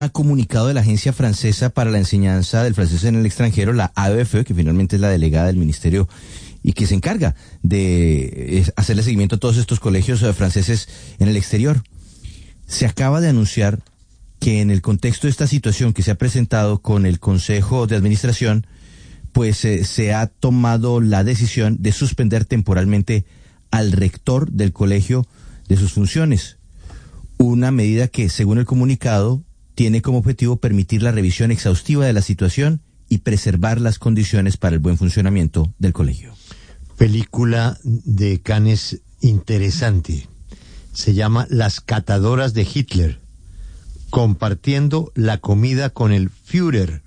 comunicado de la Agencia Francesa para la Enseñanza del Francés en el Extranjero, la AEFE, que finalmente es la delegada del Ministerio y que se encarga de hacerle seguimiento a todos estos colegios franceses en el exterior. Se acaba de anunciar que en el contexto de esta situación que se ha presentado con el Consejo de Administración, pues se ha tomado la decisión de suspender temporalmente al rector del colegio de sus funciones. Una medida que, según el comunicado, tiene como objetivo permitir la revisión exhaustiva de la situación y preservar las condiciones para el buen funcionamiento del colegio. Película de Cannes interesante. Se llama Las catadoras de Hitler, compartiendo la comida con el Führer.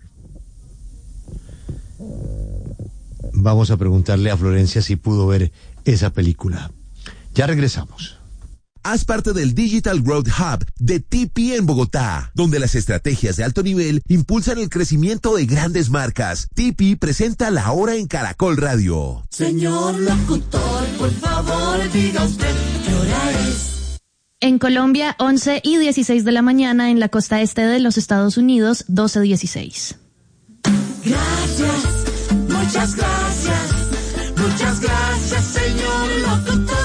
Vamos a preguntarle a Florencia si pudo ver esa película. Ya regresamos. Haz parte del Digital Growth Hub de TP en Bogotá, donde las estrategias de alto nivel impulsan el crecimiento de grandes marcas. TP presenta La Hora en Caracol Radio. Señor locutor, por favor, diga usted qué hora es. En Colombia, 11:16 de la mañana, en la costa este de los Estados Unidos, 12:16. Gracias, muchas gracias, señor locutor.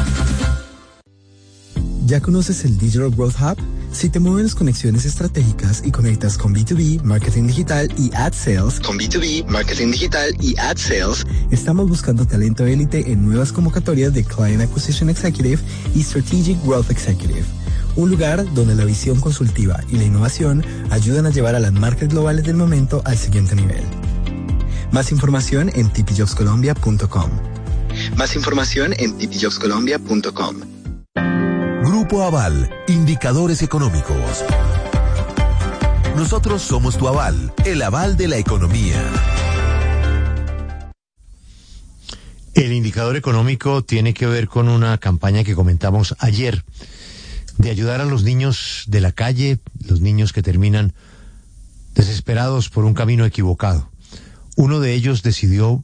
¿Ya conoces el Digital Growth Hub? Si te mueven las conexiones estratégicas y conectas con B2B, marketing digital y ad sales, estamos buscando talento élite en nuevas convocatorias de Client Acquisition Executive y Strategic Growth Executive. Un lugar donde la visión consultiva y la innovación ayudan a llevar a las marcas globales del momento al siguiente nivel. Más información en tpjobscolombia.com. Grupo Aval, indicadores económicos. Nosotros somos tu aval, el aval de la economía. El indicador económico tiene que ver con una campaña que comentamos ayer, de ayudar a los niños de la calle, los niños que terminan desesperados por un camino equivocado. Uno de ellos decidió,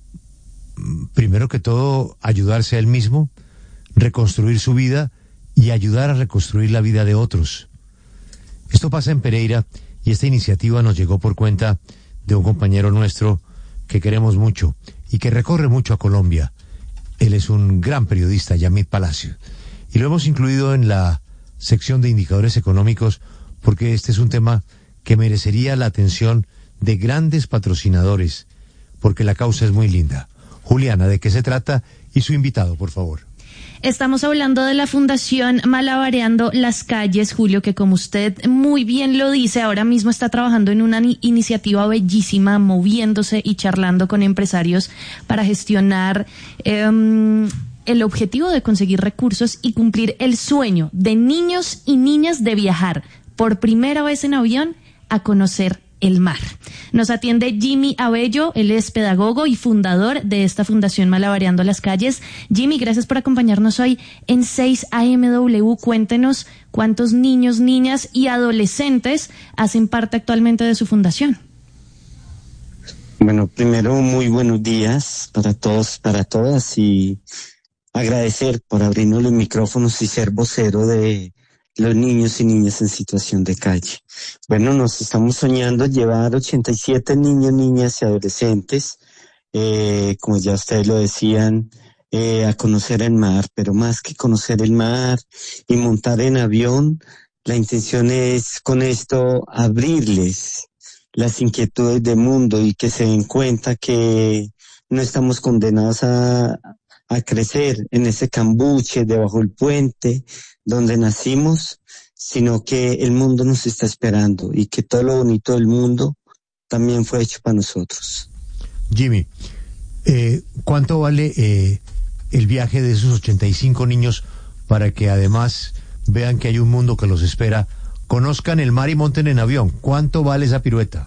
primero que todo, ayudarse a él mismo, reconstruir su vida y ayudar a reconstruir la vida de otros. Esto pasa en Pereira y esta iniciativa nos llegó por cuenta de un compañero nuestro que queremos mucho y que recorre mucho a Colombia. Él es un gran periodista, Yamid Palacio, y lo hemos incluido en la sección de indicadores económicos porque este es un tema que merecería la atención de grandes patrocinadores, porque la causa es muy linda. Juliana, ¿de qué se trata? Y su invitado, por favor. Estamos hablando de la Fundación Malabareando las Calles, Julio, que como usted muy bien lo dice, ahora mismo está trabajando en una iniciativa bellísima, moviéndose y charlando con empresarios para gestionar el objetivo de conseguir recursos y cumplir el sueño de niños y niñas de viajar por primera vez en avión a conocer el mar. Nos atiende Jimmy Abello, él es pedagogo y fundador de esta Fundación Malabareando las Calles. Jimmy, gracias por acompañarnos hoy en 6 AMW. Cuéntenos cuántos niños, niñas y adolescentes hacen parte actualmente de su fundación. Bueno, primero muy buenos días para todos, para todas, y agradecer por abrirnos los micrófonos y ser vocero de los niños y niñas en situación de calle. Bueno, nos estamos soñando llevar 87 niños, niñas y adolescentes, como ya ustedes lo decían, a conocer el mar, pero más que conocer el mar y montar en avión, la intención es con esto abrirles las inquietudes del mundo y que se den cuenta que no estamos condenados a crecer en ese cambuche debajo del puente donde nacimos, sino que el mundo nos está esperando y que todo lo bonito del mundo también fue hecho para nosotros. Jimmy, ¿cuánto vale el viaje de esos 85 niños para que además vean que hay un mundo que los espera, conozcan el mar y monten en avión? ¿Cuánto vale esa pirueta?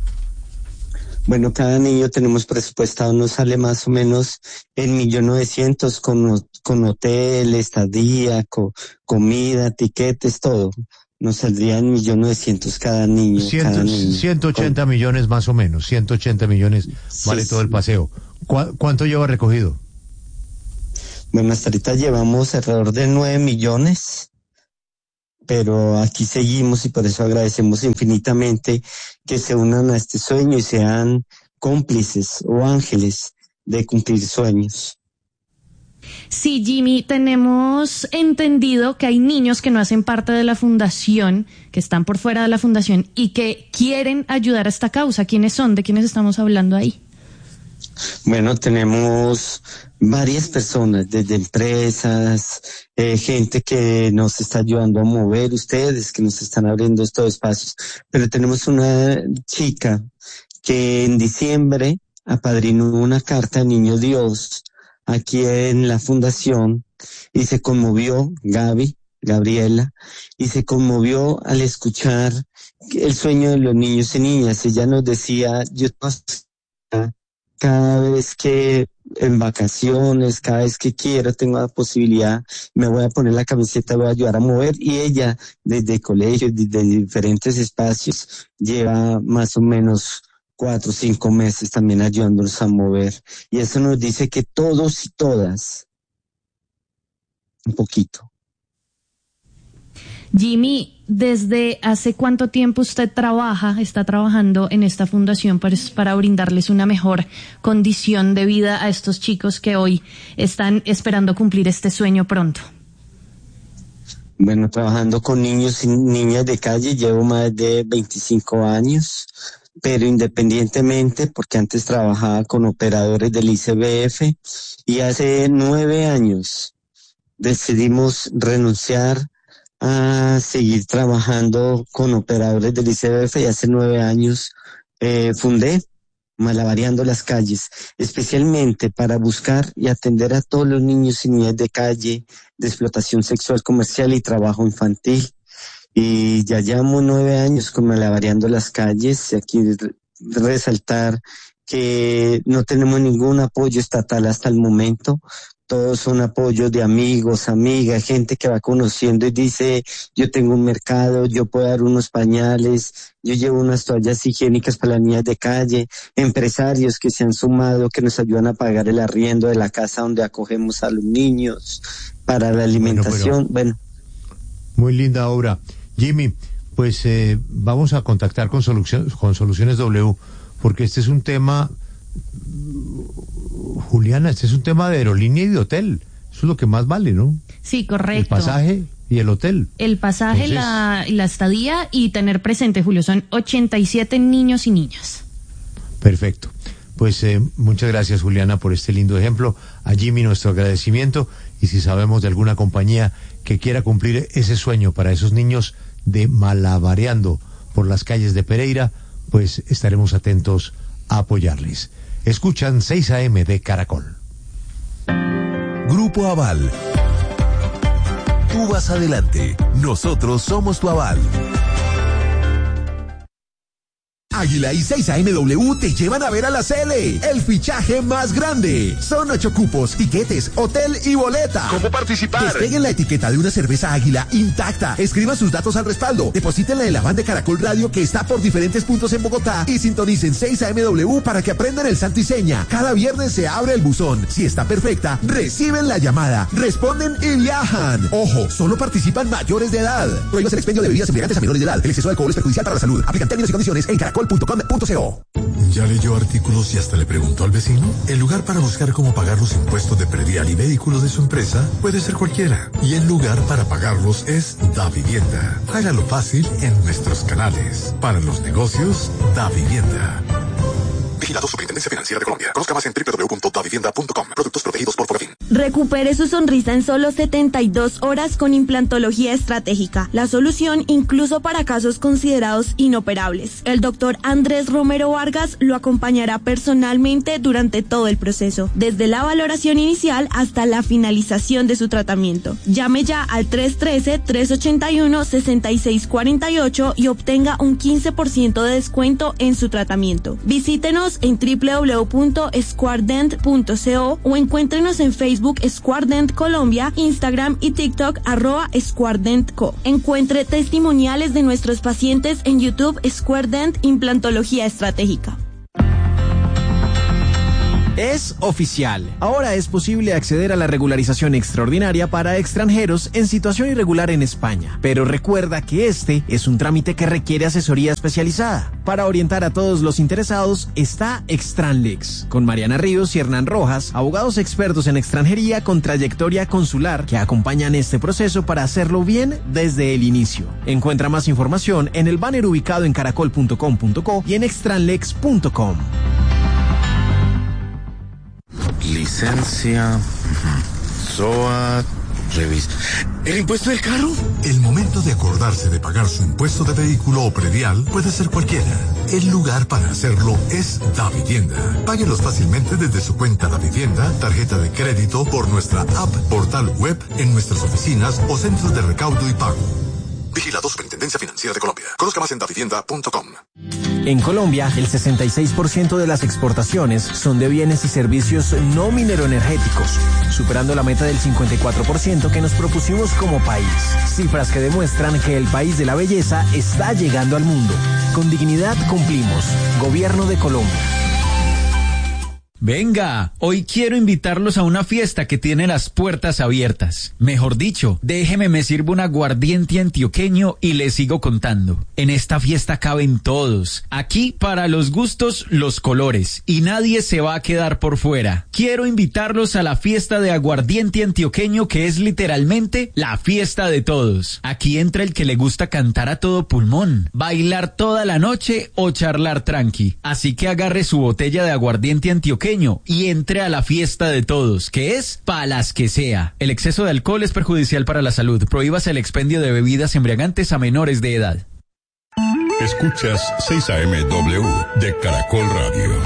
Bueno, cada niño tenemos presupuestado, nos sale más o menos en 1.900.000 con hotel, estadía, comida, tiquetes, todo. Nos saldría en 1.900.000 cada niño. 180 millones más o menos, 180 millones vale todo el paseo. ¿Cuánto lleva recogido? Bueno, hasta ahorita llevamos alrededor de 9 millones. pero aquí seguimos y por eso agradecemos infinitamente que se unan a este sueño y sean cómplices o ángeles de cumplir sueños. Sí, Jimmy, tenemos entendido que hay niños que no hacen parte de la fundación, que están por fuera de la fundación y que quieren ayudar a esta causa. ¿Quiénes son? ¿De quiénes estamos hablando ahí? Bueno, tenemos varias personas, desde empresas, gente que nos está ayudando a mover, ustedes que nos están abriendo estos espacios, pero tenemos una chica que en diciembre apadrinó una carta a Niño Dios aquí en la fundación y se conmovió, Gabriela, y se conmovió al escuchar el sueño de los niños y niñas. Ella nos decía, yo cada vez que en vacaciones, cada vez que quiero, tengo la posibilidad, me voy a poner la camiseta, voy a ayudar a mover, y ella desde colegios, desde diferentes espacios, lleva más o menos 4 o 5 meses también ayudándonos a mover. Y eso nos dice que todos y todas, un poquito. Jimmy, ¿desde hace cuánto tiempo usted está trabajando en esta fundación para brindarles una mejor condición de vida a estos chicos que hoy están esperando cumplir este sueño pronto? Bueno, trabajando con niños y niñas de calle llevo más de 25 años. Pero independientemente, porque antes trabajaba con operadores del ICBF y hace 9 años decidimos renunciar a seguir trabajando con operadores del ICBF y hace 9 años fundé Malabareando las Calles, especialmente para buscar y atender a todos los niños y niñas de calle, de explotación sexual comercial y trabajo infantil. Y ya llevamos 9 años con Malabareando las Calles, y aquí resaltar que no tenemos ningún apoyo estatal hasta el momento. Todos son apoyos de amigos, amigas, gente que va conociendo y dice, yo tengo un mercado, yo puedo dar unos pañales, yo llevo unas toallas higiénicas para las niñas de calle, empresarios que se han sumado, que nos ayudan a pagar el arriendo de la casa donde acogemos a los niños, para la alimentación. Bueno. Muy linda obra. Jimmy, pues vamos a contactar con Soluciones W, porque este es un tema, Juliana, este es un tema de aerolínea y de hotel. Eso es lo que más vale, ¿no? Sí, correcto. El pasaje y el hotel. El pasaje, entonces, la estadía y tener presente, Julio, son 87 niños y niñas. Perfecto. Pues muchas gracias, Juliana, por este lindo ejemplo. A Jimmy nuestro agradecimiento, y si sabemos de alguna compañía que quiera cumplir ese sueño para esos niños de Malabareando por las calles de Pereira, pues estaremos atentos a apoyarles. Escuchan 6 AM de Caracol. Grupo Aval. Tú vas adelante, nosotros somos tu aval. Águila y 6AMW te llevan a ver a la Cele, el fichaje más grande. Son 8 cupos, tiquetes, hotel y boleta. ¿Cómo participar? Despeguen la etiqueta de una cerveza Águila intacta. Escriban sus datos al respaldo. Deposítenla en la van de Caracol Radio que está por diferentes puntos en Bogotá y sintonicen 6AMW para que aprendan el santo y seña. Cada viernes se abre el buzón. Si está perfecta, reciben la llamada, responden y viajan. Ojo, solo participan mayores de edad. Prohíbas el expendio de bebidas embriagantes a menores de edad. El exceso de alcohol es perjudicial para la salud. Aplican términos y condiciones en caracol.com.co. ¿Ya leyó artículos y hasta le preguntó al vecino? El lugar para buscar cómo pagar los impuestos de predial y vehículos de su empresa puede ser cualquiera. Y el lugar para pagarlos es DaVivienda. Hágalo fácil en nuestros canales. Para los negocios, DaVivienda. Vigilado Superintendencia Financiera de Colombia. Conozca más en www.davivienda.com. Productos protegidos por Profin. Recupere su sonrisa en solo 72 horas con implantología estratégica. La solución incluso para casos considerados inoperables. El doctor Andrés Romero Vargas lo acompañará personalmente durante todo el proceso, desde la valoración inicial hasta la finalización de su tratamiento. Llame ya al 313-381-6648 y obtenga un 15% de descuento en su tratamiento. Visítenos en www.squardent.co o encuéntrenos en Facebook Squardent Colombia, Instagram y TikTok @SquardentCo. Encuentre testimoniales de nuestros pacientes en YouTube Squardent Implantología Estratégica. Es oficial. Ahora es posible acceder a la regularización extraordinaria para extranjeros en situación irregular en España. Pero recuerda que este es un trámite que requiere asesoría especializada. Para orientar a todos los interesados está Extranlex, con Mariana Ríos y Hernán Rojas, abogados expertos en extranjería con trayectoria consular que acompañan este proceso para hacerlo bien desde el inicio. Encuentra más información en el banner ubicado en caracol.com.co y en extranlex.com. Licencia, SOAT, revista. ¿El impuesto del carro? El momento de acordarse de pagar su impuesto de vehículo o predial puede ser cualquiera. El lugar para hacerlo es Davivienda. Páguelos fácilmente desde su cuenta Davivienda, tarjeta de crédito, por nuestra app, portal web, en nuestras oficinas o centros de recaudo y pago. Vigilado Superintendencia Financiera de Colombia. Conozca más en davivienda.com. En Colombia, el 66% de las exportaciones son de bienes y servicios no mineroenergéticos, superando la meta del 54% que nos propusimos como país. Cifras que demuestran que el país de la belleza está llegando al mundo. Con dignidad cumplimos. Gobierno de Colombia. Venga, hoy quiero invitarlos a una fiesta que tiene las puertas abiertas. Mejor dicho, déjeme me sirvo un aguardiente antioqueño y les sigo contando. En esta fiesta caben todos. Aquí, para los gustos, los colores. Y nadie se va a quedar por fuera. Quiero invitarlos a la fiesta de aguardiente antioqueño, que es literalmente la fiesta de todos. Aquí entra el que le gusta cantar a todo pulmón, bailar toda la noche o charlar tranqui. Así que agarre su botella de aguardiente antioqueño y entre a la fiesta de todos, que es pa' las que sea. El exceso de alcohol es perjudicial para la salud. Prohíbase el expendio de bebidas embriagantes a menores de edad. Escuchas 6AMW de Caracol Radio.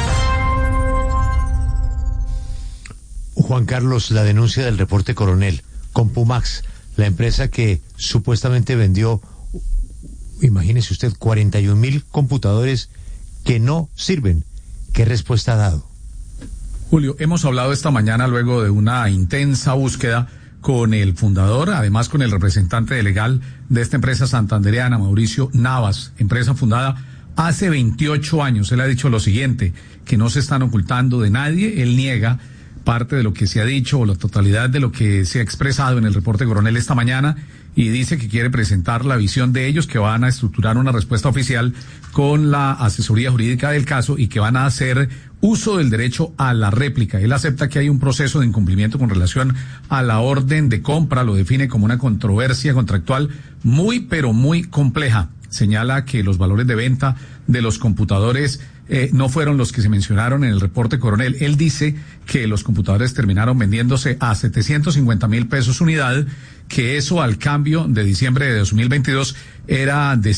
Juan Carlos, la denuncia del reporte Coronel con Pumax, la empresa que supuestamente vendió, imagínese usted, 41,000 computadores que no sirven. ¿Qué respuesta ha dado? Julio, hemos hablado esta mañana luego de una intensa búsqueda con el fundador, además con el representante legal de esta empresa santandereana, Mauricio Navas, empresa fundada hace 28 años. Él ha dicho lo siguiente, que no se están ocultando de nadie. Él niega parte de lo que se ha dicho o la totalidad de lo que se ha expresado en el reporte Coronel esta mañana, y dice que quiere presentar la visión de ellos, que van a estructurar una respuesta oficial con la asesoría jurídica del caso y que van a hacer uso del derecho a la réplica. Él acepta que hay un proceso de incumplimiento con relación a la orden de compra, lo define como una controversia contractual muy, pero muy compleja. Señala que los valores de venta de los computadores no fueron los que se mencionaron en el reporte Coronel. Él dice que los computadores terminaron vendiéndose a 750,000 pesos unidad, que eso al cambio de diciembre de 2022 era de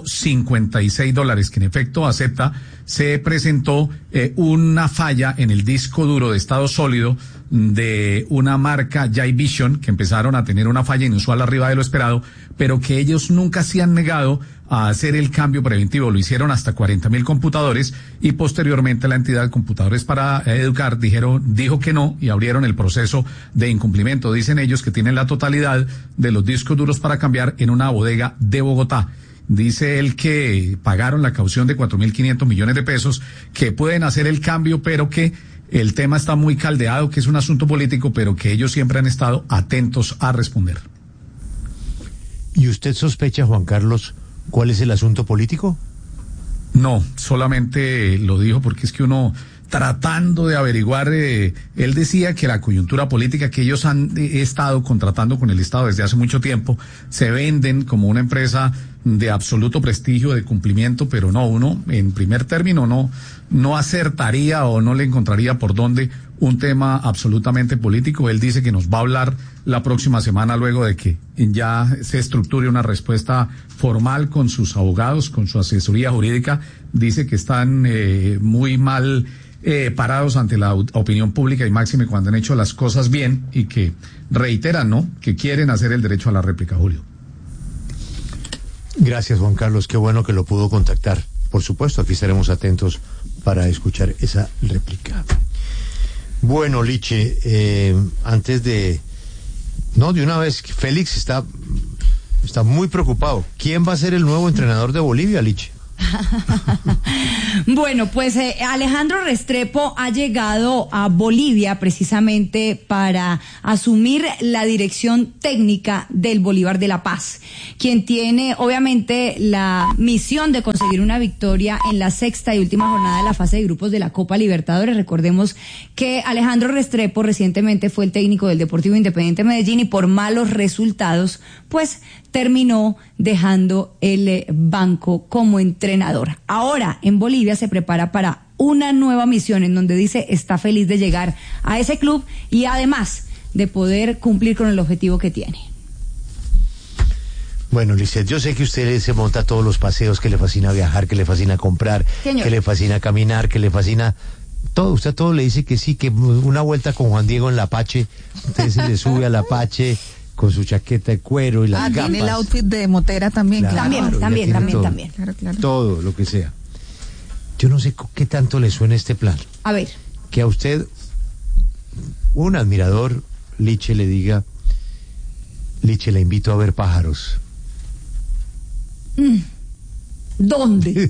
$156, que en efecto acepta. Se presentó una falla en el disco duro de estado sólido de una marca Jaivision, que empezaron a tener una falla inusual arriba de lo esperado, pero que ellos nunca se han negado a hacer el cambio preventivo. Lo hicieron hasta 40,000 computadores y posteriormente la entidad Computadores para Educar dijo que no y abrieron el proceso de incumplimiento. Dicen ellos que tienen la totalidad de los discos duros para cambiar en una bodega de Bogotá. Dice él que pagaron la caución de 4.500 millones de pesos, que pueden hacer el cambio, pero que el tema está muy caldeado, que es un asunto político, pero que ellos siempre han estado atentos a responder. ¿Y usted sospecha, Juan Carlos, cuál es el asunto político? No, solamente lo dijo porque es que uno, tratando de averiguar, él decía que la coyuntura política, que ellos han estado contratando con el Estado desde hace mucho tiempo, se venden como una empresa de absoluto prestigio, de cumplimiento, pero no, uno en primer término no acertaría o no le encontraría por dónde un tema absolutamente político. Él dice que nos va a hablar la próxima semana luego de que ya se estructure una respuesta formal con sus abogados, con su asesoría jurídica. Dice que están muy mal parados ante la opinión pública y máxime cuando han hecho las cosas bien, y que reiteran, ¿no?, que quieren hacer el derecho a la réplica, Julio. Gracias, Juan Carlos, qué bueno que lo pudo contactar. Por supuesto, aquí estaremos atentos para escuchar esa réplica. Bueno, Liche, antes de una vez, Félix está muy preocupado. ¿Quién va a ser el nuevo entrenador de Bolivia, Liche? Bueno, pues Alejandro Restrepo ha llegado a Bolivia precisamente para asumir la dirección técnica del Bolívar de La Paz, quien tiene obviamente la misión de conseguir una victoria en la sexta y última jornada de la fase de grupos de la Copa Libertadores. Recordemos que Alejandro Restrepo recientemente fue el técnico del Deportivo Independiente Medellín y por malos resultados, pues terminó dejando el banco como entrenador. Ahora en Bolivia se prepara para una nueva misión en donde dice está feliz de llegar a ese club y además de poder cumplir con el objetivo que tiene. Bueno, Lisset, yo sé que usted se monta todos los paseos, que le fascina viajar, que le fascina comprar, Señor, que le fascina caminar, que le fascina todo. Usted a todo le dice que sí, que una vuelta con Juan Diego en la Apache, usted se le sube a la Apache con su chaqueta de cuero y las gafas. Tiene el outfit de motera también, Claro, también. Claro. Todo lo que sea. Yo no sé qué tanto le suena este plan. A ver. Que a usted, un admirador, Liche, le diga, Liche, le invito a ver pájaros. ¿Dónde?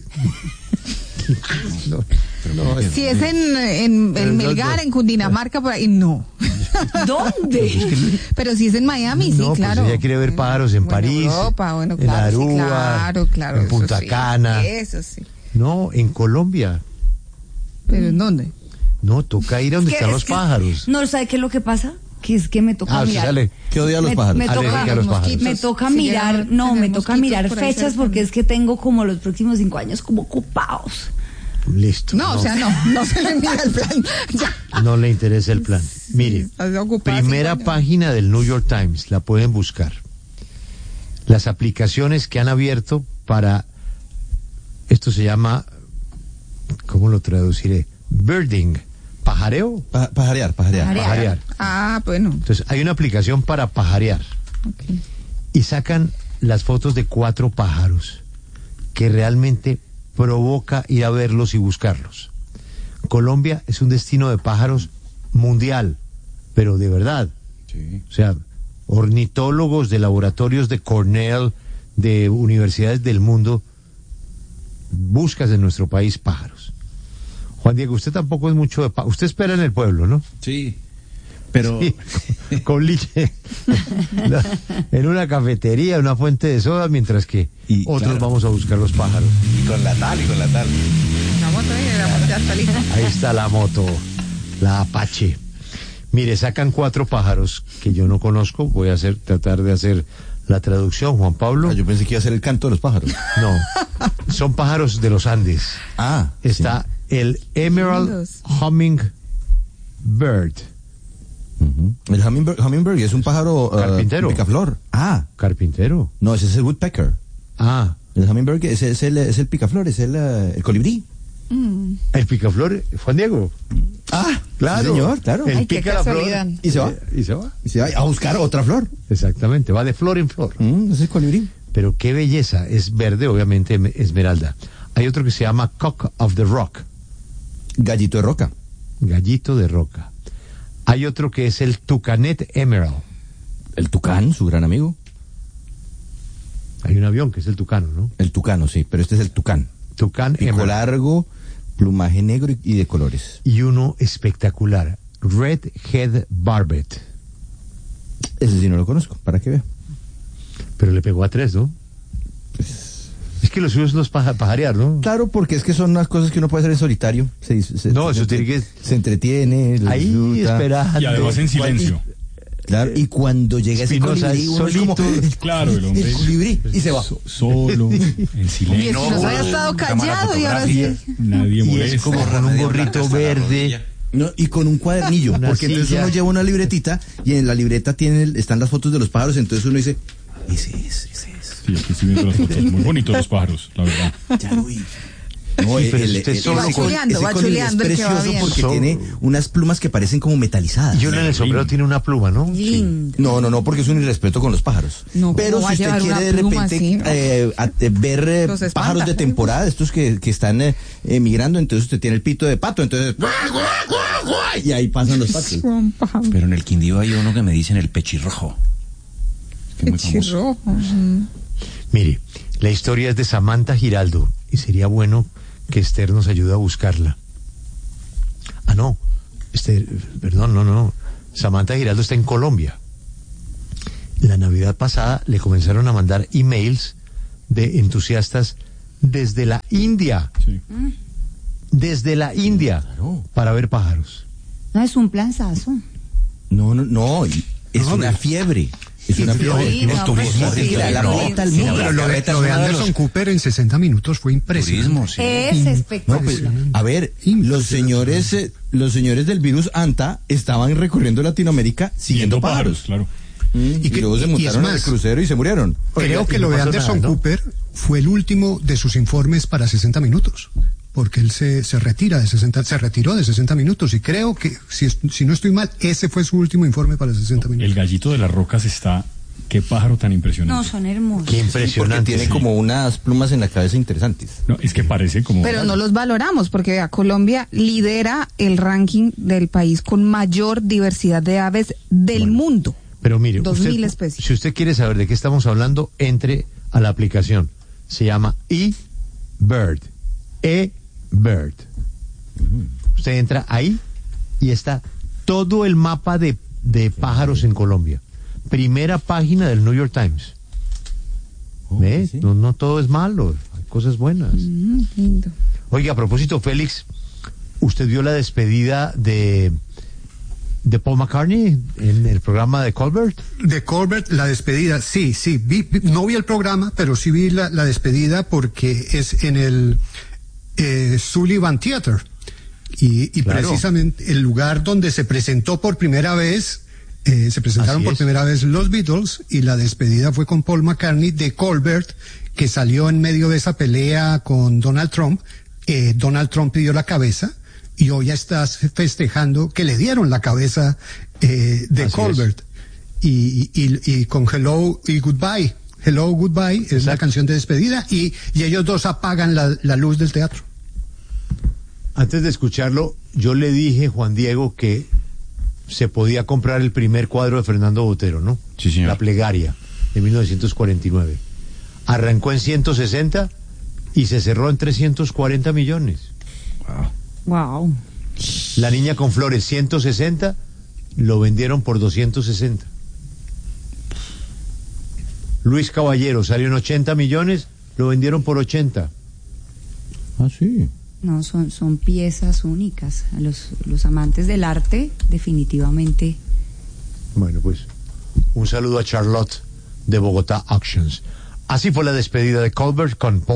No, si es en Melgar, en Cundinamarca, por ahí, no. ¿Dónde? Pero si es en Miami, sí, no, claro. Pues ella quiere ver pájaros en París, Europa, en claro, Aruba, sí, claro, en Punta sí, Cana. Eso sí. No, en Colombia. ¿Pero en dónde? No, toca ir a donde están los pájaros. No, ¿sabe qué es lo que pasa? Que es que me toca mirar. Sale. ¿Qué odia a los pájaros? Me toca mirar, me toca mirar fechas porque es que tengo como los próximos 5 años como ocupados. Listo. No, o sea, no se le mira el plan. Ya. No le interesa el plan. Mire, primera página del New York Times, la pueden buscar. Las aplicaciones que han abierto para, esto se llama, ¿cómo lo traduciré? Birding. ¿Pajareo? Pajarear. Ah, bueno. Entonces, hay una aplicación para pajarear. Okay. Y sacan las fotos de 4 pájaros que realmente provoca ir a verlos y buscarlos. Colombia es un destino de pájaros mundial, pero de verdad. Sí. O sea, ornitólogos de laboratorios de Cornell, de universidades del mundo, buscas en nuestro país pájaros. Juan Diego, usted tampoco es mucho de usted espera en el pueblo, ¿no? Sí, pero sí, con Liche en una cafetería, una fuente de soda, mientras que otros vamos a buscar los pájaros. Y con la tal. La moto ya está lista. Ahí está la moto, la Apache. Mire, sacan 4 pájaros que yo no conozco, voy a tratar de hacer la traducción, Juan Pablo. Yo pensé que iba a ser el canto de los pájaros. No, son pájaros de los Andes. Está sí. El Emerald Hummingbird. El hummingbird es un pájaro carpintero. Picaflor. Carpintero. No, ese es el woodpecker. El hummingbird es el picaflor, es el colibrí. El picaflor, Juan Diego. Claro. Sí, señor, claro. Él pica la flor y se va. Y se va a buscar otra flor. Exactamente, va de flor en flor. Ese es el colibrí. Pero qué belleza, es verde, obviamente esmeralda. Hay otro que se llama Cock of the Rock. Gallito de roca. Gallito de roca. Hay otro que es el Tucanet Emerald. El tucán, su gran amigo. Hay un avión que es el tucano, ¿no? El tucano, sí, pero este es el tucán. Tucán Pico Emerald. largo, plumaje negro y de colores. Y uno espectacular, Red-Head Barbet. Ese sí no lo conozco, para que vea. Pero le pegó a 3, ¿no? Es que los suyos los pajarear, ¿no? Claro, porque es que son unas cosas que uno puede hacer en solitario. Eso tiene que... Se entretiene, ahí disfruta. esperando. Y además en silencio. Claro, y cuando llega ese colibrí, uno es como, claro, el hombre. El colibrí, y se va. Solo, en silencio. Y Espinosa había estado callado y ahora sí. Nadie molesta. Y es como con un gorrito verde. No, y con un cuadernillo, porque entonces uno lleva una libretita y en la libreta están las fotos de los pájaros, entonces uno dice, ese es. Sí, aquí estoy viendo las fotos. Muy bonitos los pájaros, la verdad. Ya lo vi. No, va chuleando, es precioso porque tiene unas plumas que parecen como metalizadas. Y uno en el sombrero tiene una pluma, ¿no? Sí. No, porque es un irrespeto con los pájaros. No, pero si usted quiere de repente ver pájaros de temporada, estos que están migrando, entonces usted tiene el pito de pato, entonces y ahí pasan los patos. Pero en el Quindío hay uno que me dicen el pechirrojo. Pechirrojo. Mire, la historia es de Samantha Giraldo y sería bueno que Esther nos ayude a buscarla. Ah, no, Esther, perdón, no. Samantha Giraldo está en Colombia. La Navidad pasada le comenzaron a mandar emails de entusiastas desde la India. Sí. Desde la India, claro, para ver pájaros. No es un planzazo. No, es una fiebre. Es una fiebre. Sí, pero lo de Anderson Cooper en 60 minutos fue impresionante. Sí. Es espectacular. A ver, los señores del virus ANTA estaban recorriendo Latinoamérica siguiendo pájaros. Claro. Y luego se montaron en el crucero y se murieron. Creo que lo de Anderson Cooper fue el último de sus informes para 60 minutos. Porque él se retiró de 60 minutos y creo que, si no estoy mal, ese fue su último informe para 60 minutos. El gallito de las rocas está, qué pájaro tan impresionante. No, son hermosos. Qué impresionante. Tiene como unas plumas en la cabeza interesantes. No, es que parece como... Pero no los valoramos porque vea, Colombia lidera el ranking del país con mayor diversidad de aves del mundo. Pero mire, 2000 especies. Si usted quiere saber de qué estamos hablando, entre a la aplicación. Se llama eBird. eBird. Usted entra ahí y está todo el mapa de pájaros en Colombia. Primera página del New York Times. ¿Ve? Sí. No todo es malo, hay cosas buenas. Lindo. Oiga, a propósito, Félix, ¿usted vio la despedida de Paul McCartney en el programa de Colbert? De Colbert, la despedida, sí. No vi el programa, pero sí vi la despedida porque es en el Sullivan Theater. Y claro, precisamente el lugar donde se presentó por primera vez, se presentaron por primera vez los Beatles, y la despedida fue con Paul McCartney de Colbert, que salió en medio de esa pelea con Donald Trump. Donald Trump pidió la cabeza, y hoy ya estás festejando que le dieron la cabeza de Colbert. Y con Hello y Goodbye. Hello, Goodbye es la canción de despedida, y ellos dos apagan la luz del teatro. Antes de escucharlo, yo le dije, Juan Diego, que se podía comprar el primer cuadro de Fernando Botero, ¿no? Sí, señor. La Plegaria, de 1949. Arrancó en 160 y se cerró en 340 millones. Wow. La Niña con Flores, 160, lo vendieron por 260. Luis Caballero salió en 80 millones, lo vendieron por 80. Ah, sí. No, son piezas únicas. A los amantes del arte, definitivamente. Bueno, pues, un saludo a Charlotte de Bogotá Auctions. Así fue la despedida de Colbert con Paul